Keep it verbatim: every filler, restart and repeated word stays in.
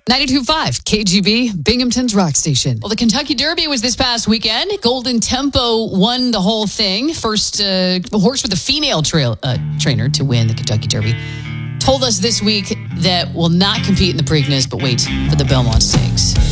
ninety-two point five K G B, Binghamton's rock station. Well, the Kentucky Derby was this past weekend. Golden Tempo won the whole thing. First uh, horse with a female trail, uh, trainer to win the Kentucky Derby. Told us this week that will not compete in the Preakness, but wait for the Belmont Stakes.